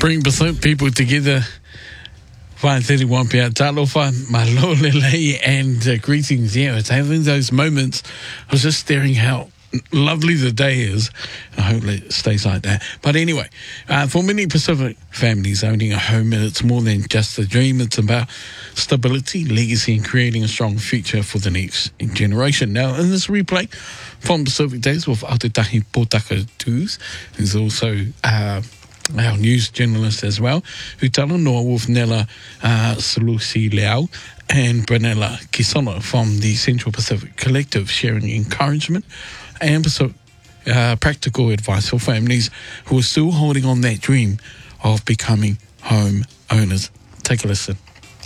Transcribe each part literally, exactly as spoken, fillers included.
bring people together. five thirty-one Pia Talofa, Malolele, and uh, greetings. Yeah, it's having those moments. I was just staring how lovely the day is. I hope it stays like that. But anyway, uh, for many Pacific families, owning a home, it's more than just a dream. It's about stability, legacy, and creating a strong future for the next generation. Now, in this replay from Pacific Days with Aotearoa Potaka Tūs, who's also uh, our news journalist as well, who talanoa with Nela uh, Sulusi Leao and Brunella Kisona from the Central Pacific Collective, sharing encouragement and uh, practical advice for families who are still holding on that dream of becoming home owners. Take a listen.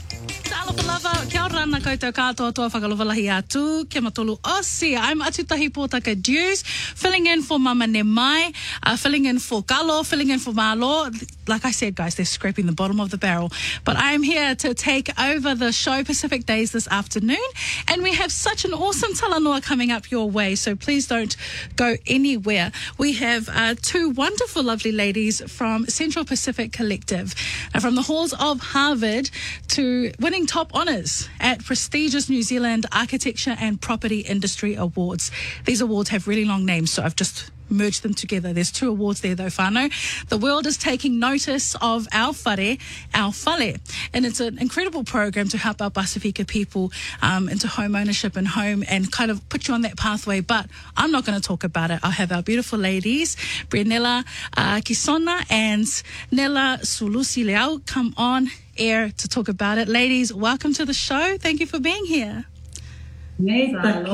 Kia ora ana koutou katoa toa whakalowalahi atu, kia matolu osi. I'm Atutahi Potaka Tūs, filling in for Mama Nemai, uh, filling in for Kalo, filling in for Malo. Like I said, guys, they're scraping the bottom of the barrel. But I'm here to take over the show Pacific Days this afternoon. And we have such an awesome talanoa coming up your way, so please don't go anywhere. We have uh, two wonderful, lovely ladies from Central Pacific Collective, uh, from the halls of Harvard to winning top honours at prestigious New Zealand Architecture and Property Industry Awards. These awards have really long names, so I've just merged them together. There's two awards there though, whānau. The world is taking notice of our whare, our whale, and it's an incredible program to help our Pasifika people um, into home ownership and home and kind of put you on that pathway. But I'm not going to talk about it. I'll have our beautiful ladies, Brunella uh, Kisona and Nela Sulusi Leao, come on air to talk about it. Ladies, welcome to the show. Thank you for being here. Hey,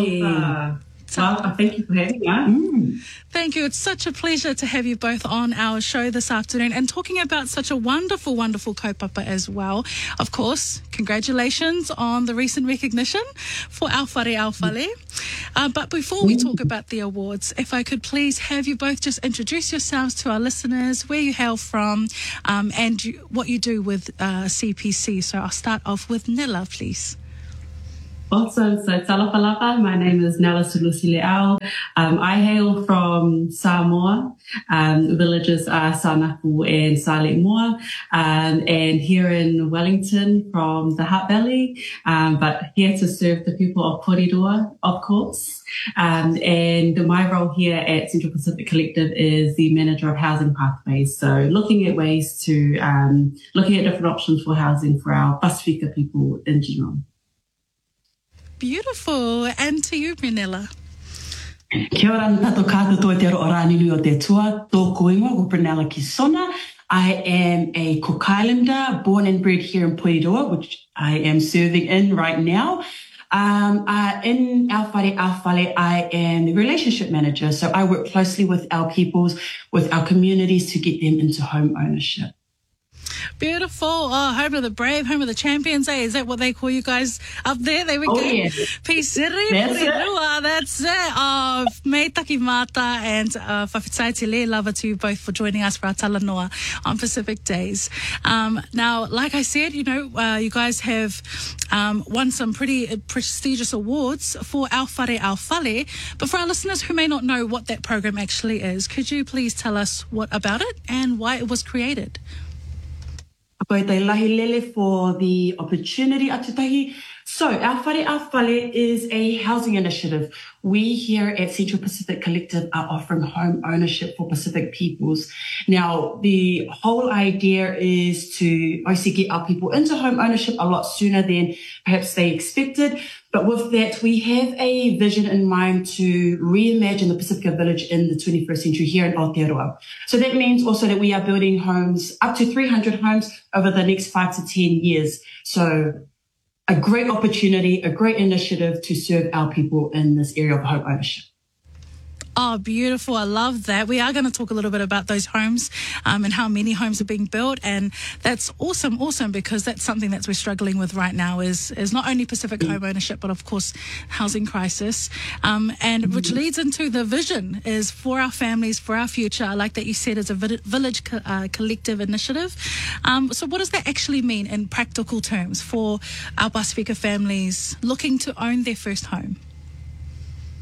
Well, thank you for having us. Mm. Thank you. It's such a pleasure to have you both on our show this afternoon and talking about such a wonderful, wonderful kaupapa as well. Of course, congratulations on the recent recognition for Our Whare Our Whale. Uh, but before we talk about the awards, if I could please have you both just introduce yourselves to our listeners, where you hail from, um, and you, what you do with uh, C P C. So I'll start off with Nela, please. Awesome. So talapalapa, my name is Nela Sulusi Leao. Um, I hail from Samoa. Um, villages are Sanaku and Salemua. Um, and here in Wellington from the Hutt Valley. Um, but here to serve the people of Porirua, of course. Um, and my role here at Central Pacific Collective is the manager of housing pathways. So looking at ways to, um, looking at different options for housing for our Pasifika people in general. Beautiful. And to you, Brunella. Kia ora tato kātoa te aroa rānilu o te tua. Tō koinga ko Brunella Kisona. I am a Cook Islander, born and bred here in Porirua, which I am serving in right now. Um, uh, in Our Whare Our Whale, I am the relationship manager. So I work closely with our peoples, with our communities to get them into home ownership. Beautiful. Oh, home of the brave, home of the champions, eh? Is that what they call you guys up there? There we oh, go. Yeah. Pisiri, that's, Porirua, that's it. Oh, me taki mata and uh, whawhitai le lava to you both for joining us for our talanoa on Pacific Days. Um, now, like I said, you know, uh, you guys have um, won some pretty prestigious awards for Our Whare Our Whale. But for our listeners who may not know what that program actually is, could you please tell us what about it and why it was created? Koe te lahi lele for the opportunity, Atutahi. So, Our Whare Our Whale is a housing initiative. We here at Central Pacific Collective are offering home ownership for Pacific peoples. Now, the whole idea is to obviously get our people into home ownership a lot sooner than perhaps they expected. But with that, we have a vision in mind to reimagine the Pacifica Village in the twenty-first century here in Aotearoa. So that means also that we are building homes, up to three hundred homes over the next five to ten years. So a great opportunity, a great initiative to serve our people in this area of home ownership. Oh, beautiful. I love that. We are going to talk a little bit about those homes um, and how many homes are being built. And that's awesome, awesome, because that's something that we're struggling with right now is, is not only Pacific mm. home ownership, but of course, housing crisis. Um, and mm. which leads into the vision is for our families, for our future. I like that you said it's a village co- uh, collective initiative. Um, so what does that actually mean in practical terms for our Pasifika families looking to own their first home?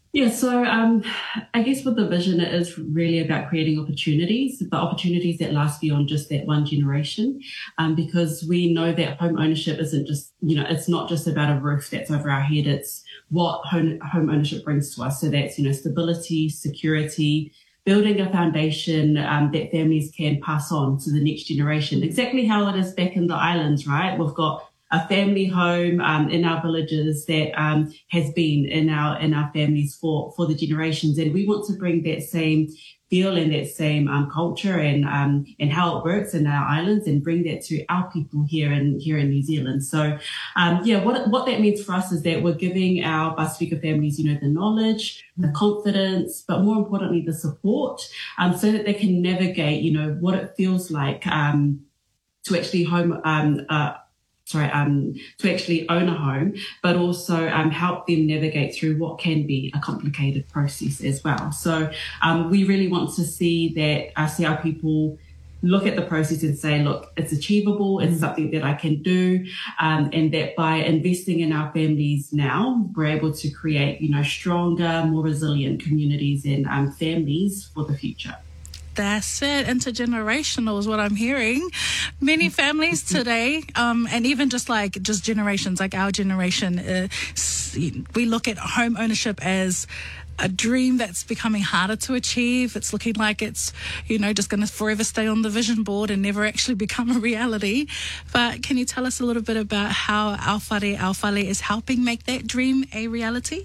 Yeah, so um, I guess with the vision, it is really about creating opportunities, but opportunities that last beyond just that one generation, um, because we know that home ownership isn't just, you know, it's not just about a roof that's over our head. It's what home, home ownership brings to us. So that's, you know, stability, security, building a foundation um, that families can pass on to the next generation. Exactly how it is back in the islands, right? We've got a family home um, in our villages that um, has been in our in our families for for the generations, and we want to bring that same feel and that same um, culture and um, and how it works in our islands, and bring that to our people here in here in New Zealand. So, um, yeah, what what that means for us is that we're giving our Pasifika families, you know, the knowledge, the confidence, but more importantly, the support, um, so that they can navigate, you know, what it feels like um, to actually home. Um, uh, sorry, um, to actually own a home, but also um, help them navigate through what can be a complicated process as well. So um, we really want to see that, uh, see our people look at the process and say, look, it's achievable, it's something that I can do, um, and that by investing in our families now, we're able to create, you know, stronger, more resilient communities and um, families for the future. That's it. Intergenerational is what I'm hearing. Many families today, um, and even just like just generations, like our generation, uh, we look at home ownership as a dream that's becoming harder to achieve. It's looking like it's, you know, just going to forever stay on the vision board and never actually become a reality. But can you tell us a little bit about how Aowhare Aowhale is helping make that dream a reality?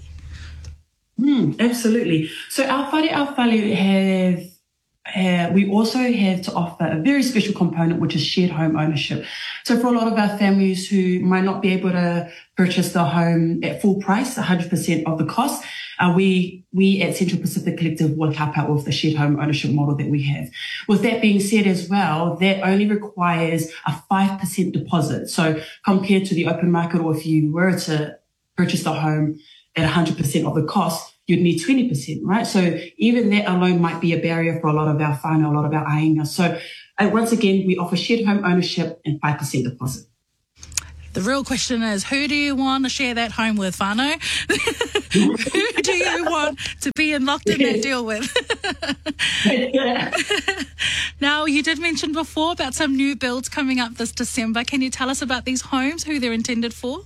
Mm, absolutely. So Aowhare Aowhale have Uh, we also have to offer a very special component, which is shared home ownership. So for a lot of our families who might not be able to purchase the home at full price, one hundred percent of the cost, uh, we we at Central Pacific Collective will help out with the shared home ownership model that we have. With that being said as well, that only requires a five percent deposit. So compared to the open market, or if you were to purchase the home at one hundred percent of the cost, you'd need twenty percent, right? So even that alone might be a barrier for a lot of our whānau, a lot of our ainga. So uh, once again, we offer shared home ownership and five percent deposit. The real question is, who do you want to share that home with, whānau? Who do you want to be in locked in that deal with? Now, you did mention before about some new builds coming up this December. Can you tell us about these homes, who they're intended for?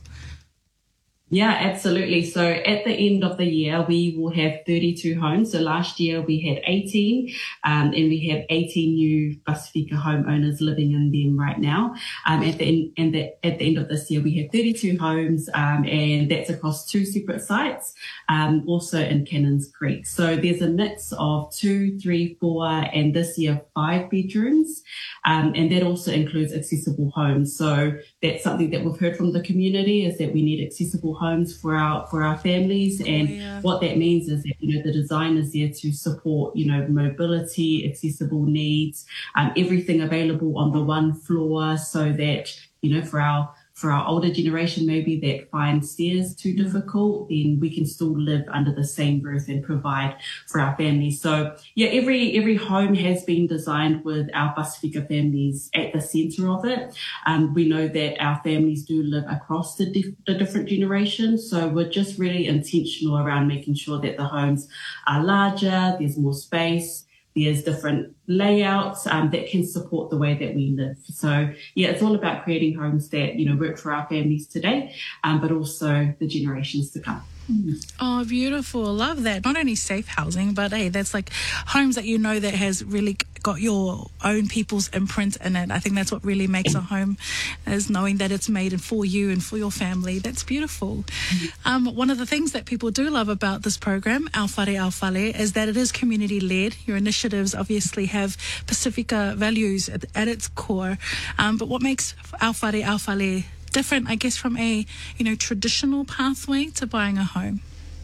Yeah, absolutely. So at the end of the year, we will have thirty-two homes. So last year we had eighteen, um, and we have eighteen new Pasifika homeowners living in them right now. Um, at the end, and the, at the end of this year, we have thirty-two homes, um, and that's across two separate sites, um, also in Cannons Creek. So there's a mix of two, three, four, and this year five bedrooms, um, and that also includes accessible homes. So that's something that we've heard from the community, is that we need accessible homes for our for our families, and oh, yeah. what that means is that, you know, the design is there to support, you know, mobility, accessible needs, um, everything available on the one floor, so that, you know, for our for our older generation maybe that finds stairs too difficult, then we can still live under the same roof and provide for our families. So yeah, every every home has been designed with our Pasifika families at the centre of it. Um, we know that our families do live across the, dif- the different generations, so we're just really intentional around making sure that the homes are larger, there's more space, there's different layouts um, that can support the way that we live. So yeah, it's all about creating homes that, you know, work for our families today, um, but also the generations to come. Oh, beautiful. Love that. Not only safe housing, but hey, that's like homes that you know that has really got your own people's imprint in it. I think that's what really makes a home, is knowing that it's made for you and for your family. That's beautiful. Um, one of the things that people do love about this program, Aowhare Aowhale, is that it is community-led. Your initiatives obviously have Pasifika values at, at its core. Um, but what makes Aowhare Aowhale different, I guess, from a, you know, traditional pathway to buying a home?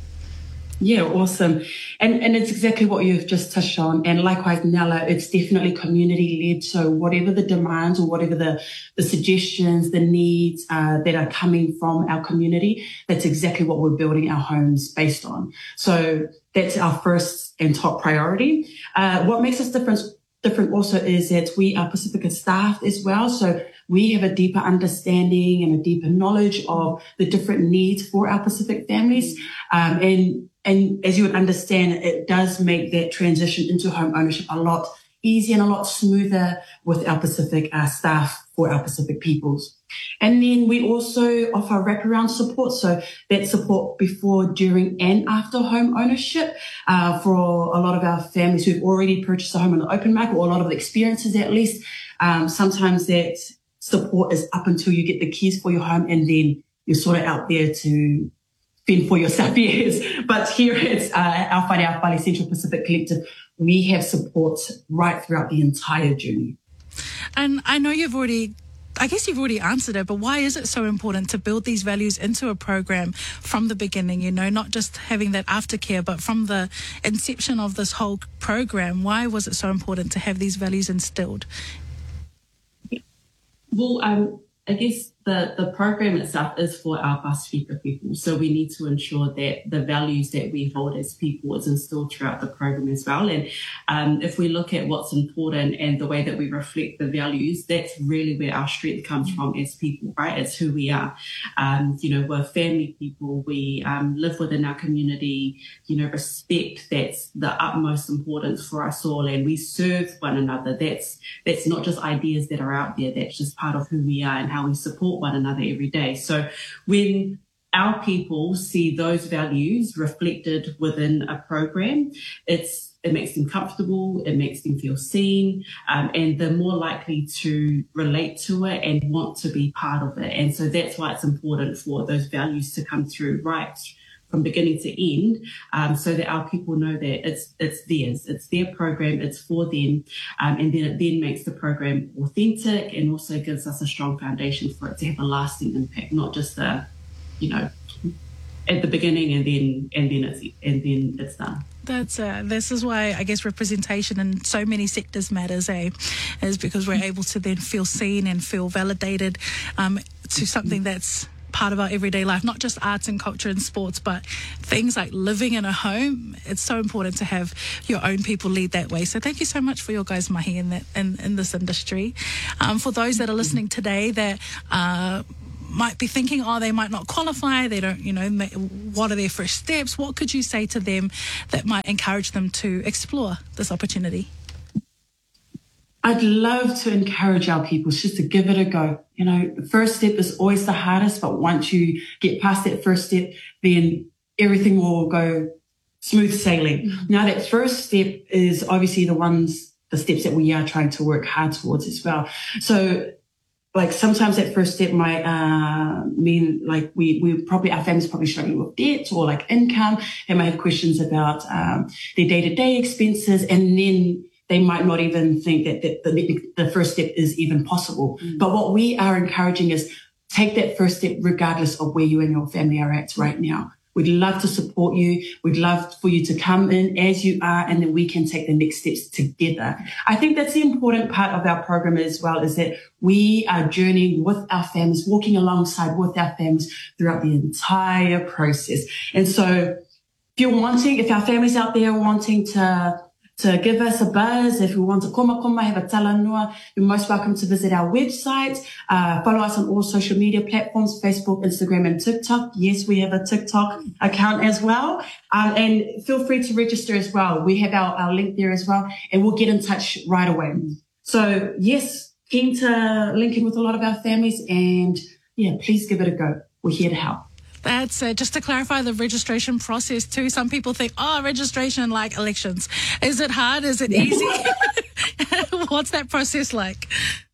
Yeah, awesome. And and it's exactly what you've just touched on. And likewise, Nella, it's definitely community-led. So whatever the demands or whatever the, the suggestions, the needs uh, that are coming from our community, that's exactly what we're building our homes based on. So that's our first and top priority. Uh, what makes us different different also is that we are Pacifica staff as well. So we have a deeper understanding and a deeper knowledge of the different needs for our Pacific families. Um, and, and as you would understand, it does make that transition into home ownership a lot easier and a lot smoother with our Pacific uh, staff for our Pacific peoples. And then we also offer wraparound support. So that support before, during and after home ownership uh, for a lot of our families who've already purchased a home on the open market, or a lot of the experiences at least. Um, sometimes that support is up until you get the keys for your home, and then you're sort of out there to fend for yourself. Yes. But here at uh, our Whare a Whare Central Pacific Collective, we have support right throughout the entire journey. And I know you've already, I guess you've already answered it, but why is it so important to build these values into a program from the beginning, you know, not just having that aftercare, but from the inception of this whole program? Why was it so important to have these values instilled? Well, um, I guess the, the program itself is for our Pasifika people. So we need to ensure that the values that we hold as people is instilled throughout the program as well. And um, if we look at what's important and the way that we reflect the values, that's really where our strength comes from as people, right? It's who we are. Um, you know, we're family people. We um, live within our community. You know, respect, that's the utmost importance for us all. And we serve one another. That's, that's not just ideas that are out there. That's just part of who we are and how we support one another every day. So when our people see those values reflected within a program, it's it makes them comfortable, it makes them feel seen, um, and they're more likely to relate to it and want to be part of it. And so that's why it's important for those values to come through right from beginning to end, um, so that our people know that it's it's theirs, it's their program, it's for them, um, and then it then makes the program authentic and also gives us a strong foundation for it to have a lasting impact, not just a, you know, at the beginning and then and then it's and then it's done. That's uh, this is why I guess representation in so many sectors matters, eh? Is because we're able to then feel seen and feel validated um, to something that's part of our everyday life, not just arts and culture and sports, but things like living in a home. It's so important to have your own people lead that way. So thank you so much for your guys' mahi in that in, in this industry. Um, for those that are listening today that uh, might be thinking, oh, they might not qualify, they don't, you know, what are their first steps? What could you say to them that might encourage them to explore this opportunity? I'd love to encourage our people just to give it a go. You know, the first step is always the hardest, but once you get past that first step, then everything will go smooth sailing. Mm-hmm. Now, that first step is obviously the ones, the steps that we are trying to work hard towards as well. So, like, sometimes that first step might uh, mean, like, we, we probably, our family's probably struggling with debt or, like, income. They might have questions about um, their day-to-day expenses, and then they might not even think that, that the, the first step is even possible. Mm. But what we are encouraging is take that first step regardless of where you and your family are at right now. We'd love to support you. We'd love for you to come in as you are, and then we can take the next steps together. I think that's the important part of our program as well, is that we are journeying with our families, walking alongside with our families throughout the entire process. And so if you're wanting, if our families out there are wanting to to give us a buzz, if you want to koma koma, have a talanua, you're most welcome to visit our website. Uh, follow us on all social media platforms, Facebook, Instagram, and TikTok. Yes, we have a TikTok account as well. Um, and feel free to register as well. We have our, our link there as well, and we'll get in touch right away. So yes, keen to link in with a lot of our families, and yeah, please give it a go. We're here to help. That's uh, just to clarify the registration process too. Some people think, oh, registration like elections. Is it hard? Is it easy? What's that process like?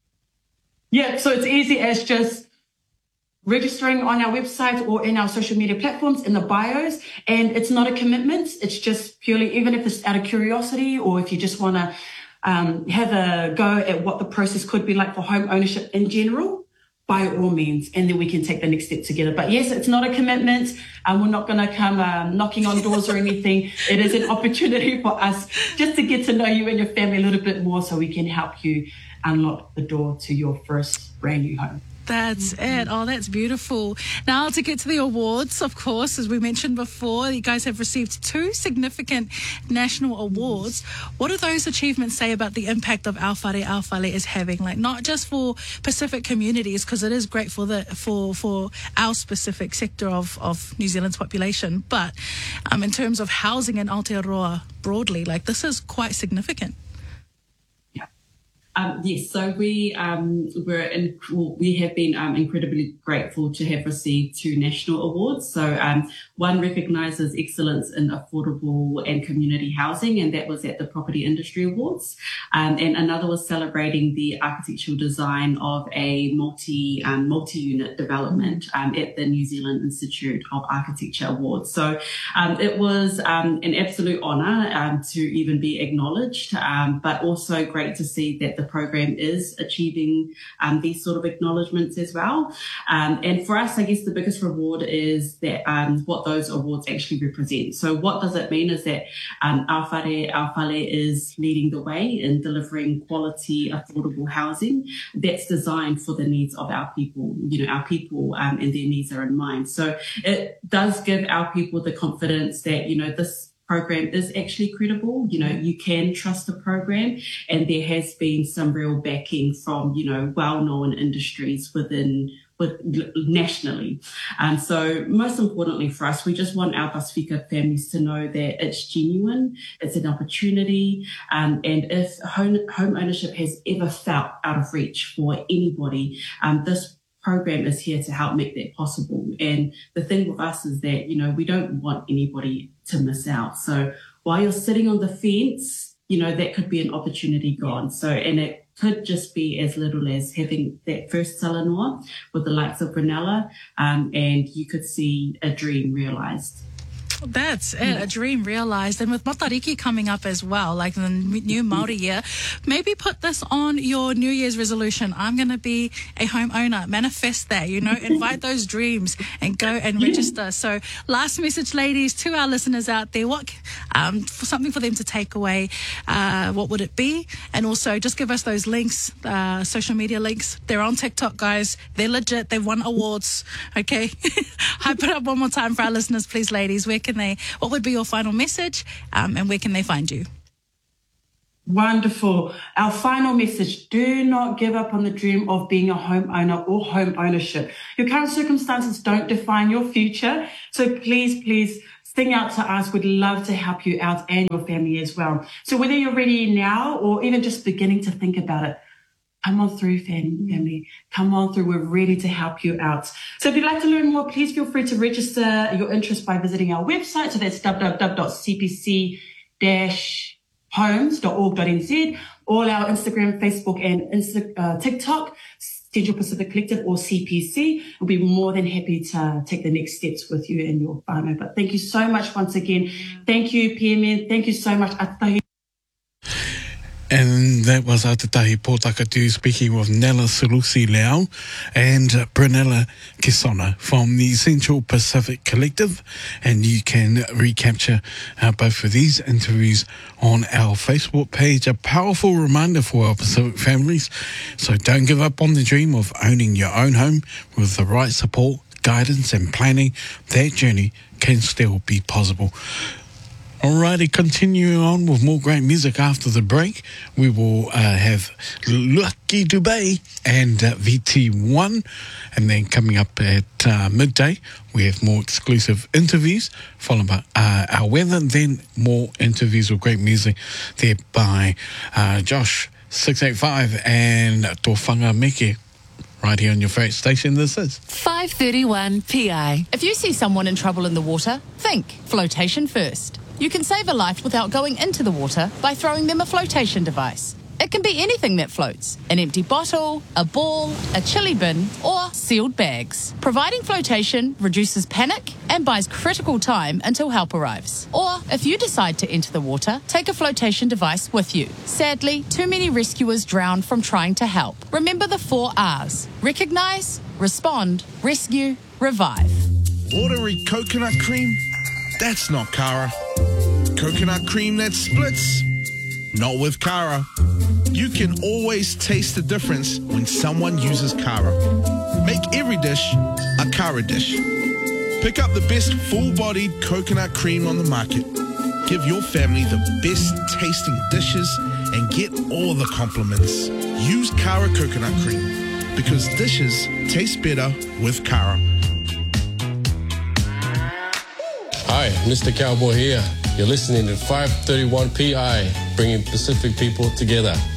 Yeah, so it's easy as just registering on our website or in our social media platforms in the bios. And it's not a commitment. It's just purely, even if it's out of curiosity or if you just want to um, have a go at what the process could be like for home ownership in general, by all means, and then we can take the next step together. But yes, it's not a commitment, and we're not going to come um, knocking on doors or anything. It is an opportunity for us just to get to know you and your family a little bit more, so we can help you unlock the door to your first brand new home. That's it. Oh, that's beautiful. Now, to get to the awards, of course, as we mentioned before, you guys have received two significant national awards. What do those achievements say about the impact of Aowhare Aowhale is having? Like, not just for Pacific communities, because it is great for the for for our specific sector of, of New Zealand's population, but um, in terms of housing in Aotearoa broadly, like, this is quite significant. Um, yes, so we um, we're in, well, we have been um, incredibly grateful to have received two national awards. So um, one recognises excellence in affordable and community housing, and that was at the Property Industry Awards. Um, and another was celebrating the architectural design of a multi um, multi-unit development um, at the New Zealand Institute of Architecture Awards. So um, it was um, an absolute honour um, to even be acknowledged, um, but also great to see that the The program is achieving um, these sort of acknowledgements as well. Um, and for us, I guess the biggest reward is that um, what those awards actually represent. So what does it mean is that um, Aowhare Aowhale is leading the way in delivering quality, affordable housing that's designed for the needs of our people. You know, our people um, and their needs are in mind. So it does give our people the confidence that, you know, this program is actually credible. You know, you can trust the program, and there has been some real backing from, you know, well-known industries within with nationally. And um, so most importantly for us, we just want our Pasifika families to know that it's genuine, it's an opportunity, um, and if home, home ownership has ever felt out of reach for anybody, um, this program is here to help make that possible. And the thing with us is that, you know, we don't want anybody to miss out. So while you're sitting on the fence, you know, that could be an opportunity gone. So, and it could just be as little as having that first salanoa with the likes of Brunella, um, and you could see a dream realised. That's it, a dream realised. And with Matariki coming up as well, like the new Māori year, maybe put this on your New Year's resolution. I'm going to be a homeowner. Manifest that, you know, invite those dreams and go and register. So last message, ladies, to our listeners out there, what um, for something for them to take away, uh, what would it be? And also just give us those links, uh, social media links. They're on TikTok, guys. They're legit. They've won awards. Okay. I put up one more time for our listeners, please, ladies. Where can they, what would be your final message, um, and where can they find you? Wonderful. Our final message: do not give up on the dream of being a homeowner or home ownership. Your current circumstances don't define your future. So please, please sing out to us. We'd love to help you out and your family as well. So whether you're ready now or even just beginning to think about it, come on through, family. Come on through. We're ready to help you out. So if you'd like to learn more, please feel free to register your interest by visiting our website. So that's w w w dot c p c dash homes dot org dot n z. All our Instagram, Facebook, and Insta, uh, TikTok, Central Pacific Collective or C P C. We'll be more than happy to take the next steps with you and your whānau. But thank you so much once again. Thank you, P M N. Thank you so much, Atahi. And that was Atatahi Pōtakatū speaking with Nella Sulusi Leao and Brunella Kisona from the Central Pacific Collective. And you can recapture uh, both of these interviews on our Facebook page. A powerful reminder for our Pacific families. So don't give up on the dream of owning your own home. With the right support, guidance and planning, that journey can still be possible. Alrighty, continuing on with more great music after the break. We will uh, have Lucky Dubé and uh, V T one. And then coming up at uh, midday, we have more exclusive interviews, followed by uh, our weather, then more interviews with great music there by uh, Josh six eighty-five and Tōwhanga Meke. Right here on your favourite station, this is five thirty-one P I. If you see someone in trouble in the water, think flotation first. You can save a life without going into the water by throwing them a flotation device. It can be anything that floats: an empty bottle, a ball, a chili bin, or sealed bags. Providing flotation reduces panic and buys critical time until help arrives. Or, if you decide to enter the water, take a flotation device with you. Sadly, too many rescuers drown from trying to help. Remember the four R's: recognise, respond, rescue, revive. Watery coconut cream? That's not Cara. Coconut cream that splits? Not with Cara. You can always taste the difference when someone uses Kara. Make every dish a Kara dish. Pick up the best full-bodied coconut cream on the market. Give your family the best tasting dishes and get all the compliments. Use Kara coconut cream because dishes taste better with Kara. Hi, Mister Cowboy here. You're listening to five thirty-one P I, bringing Pacific people together.